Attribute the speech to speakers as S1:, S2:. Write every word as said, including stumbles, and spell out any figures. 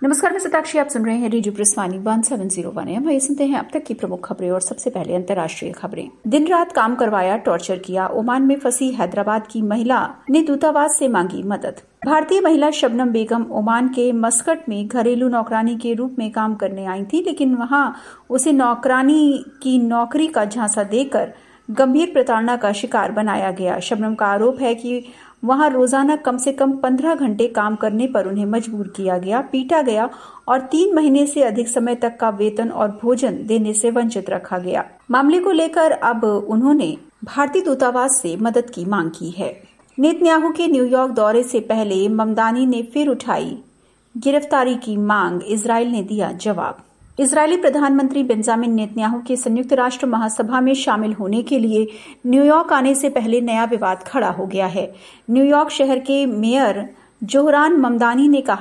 S1: नमस्कार, मैं सताक्षी। आप सुन रहे हैं रेडियो प्रेसवानी एक सौ सात सौ एक एम। आइए सुनते हैं अब तक की प्रमुख खबरें और सबसे पहले अंतर्राष्ट्रीय खबरें। दिन रात काम करवाया, टॉर्चर किया। ओमान में फंसी हैदराबाद की महिला ने दूतावास से मांगी मदद। भारतीय महिला शबनम बेगम ओमान के मस्कट में घरेलू नौकरानी के रूप में काम करने आई थी, लेकिन वहां उसे नौकरानी की नौकरी का झांसा देकर गंभीर प्रताड़ना का शिकार बनाया गया। शबनम का आरोप है कि वहां रोजाना कम से कम पंद्रह घंटे काम करने पर उन्हें मजबूर किया गया, पीटा गया और तीन महीने से अधिक समय तक का वेतन और भोजन देने से वंचित रखा गया। मामले को लेकर अब उन्होंने भारतीय दूतावास से मदद की मांग की है। नेतन्याहू के न्यूयॉर्क दौरे से पहले ममदानी ने फिर उठाई गिरफ्तारी की मांग। इजराइल ने दिया जवाब। इजरायली प्रधानमंत्री बेंजामिन नेतन्याहू के संयुक्त राष्ट्र महासभा में शामिल होने के लिए न्यूयॉर्क आने से पहले नया विवाद खड़ा हो गया है। न्यूयॉर्क शहर के मेयर जोहरान ममदानी ने कहा